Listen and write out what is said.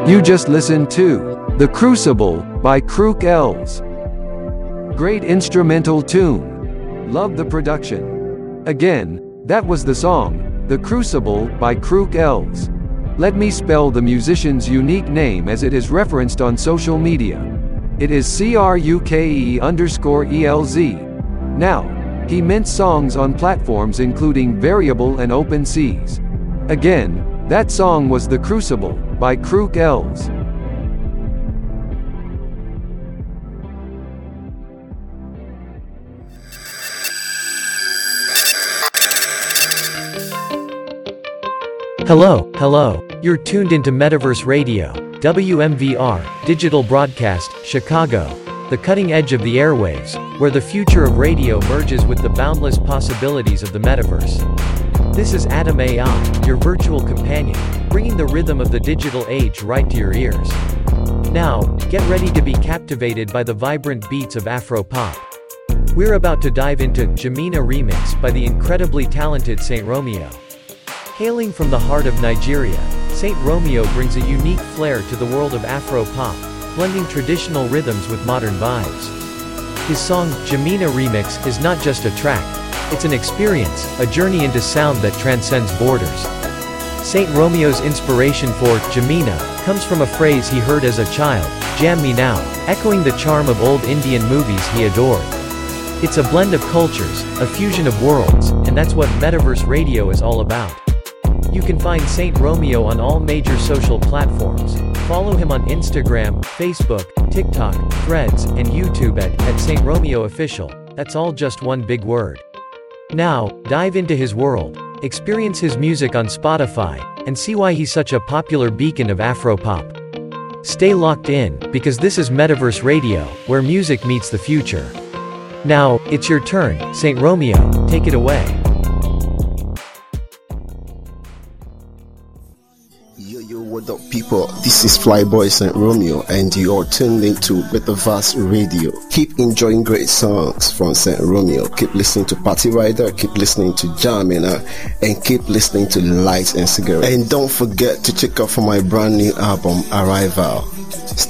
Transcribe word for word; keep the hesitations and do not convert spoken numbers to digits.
You just listened to The Crucible by Crook Elves. Great instrumental tune. Love the production. Again, that was the song, The Crucible by Crook Elves. Let me spell the musician's unique name as it is referenced on social media. It is C R U K E underscore E L Z. Now, he mints songs on platforms including Variable and OpenSeas. Again, that song was The Crucible by Crook Elves. Hello, hello. You're tuned into Metaverse Radio, W M V R, Digital Broadcast, Chicago, the cutting edge of the airwaves, where the future of radio merges with the boundless possibilities of the metaverse. This is Adam A I, your virtual companion, bringing the rhythm of the digital age right to your ears. Now, get ready to be captivated by the vibrant beats of Afro pop. We're about to dive into Jamina Remix by the incredibly talented Saint Romeo. Hailing from the heart of Nigeria, Saint Romeo brings a unique flair to the world of Afro pop, blending traditional rhythms with modern vibes. His song, Jamina Remix, is not just a track, it's an experience, a journey into sound that transcends borders. Saint Romeo's inspiration for Jamina comes from a phrase he heard as a child, "Jam me now," echoing the charm of old Indian movies he adored. It's a blend of cultures, a fusion of worlds, and that's what Metaverse Radio is all about. You can find Saint Romeo on all major social platforms. Follow him on Instagram, Facebook, TikTok, Threads, and YouTube at, at Saint Romeo Official. That's all just one big word. Now, dive into his world, experience his music on Spotify, and see why he's such a popular beacon of Afro-pop. Stay locked in, because this is Metaverse Radio, where music meets the future. Now, it's your turn, Saint Romeo, take it away. Yo, yo, what up, people? This is Flyboy Saint Romeo, and you're tuned into Metaverse Radio. Keep enjoying great songs from Saint Romeo. Keep listening to Party Rider, keep listening to Jamina, and keep listening to Lights and Cigarettes. And don't forget to check out for my brand new album, Arrival.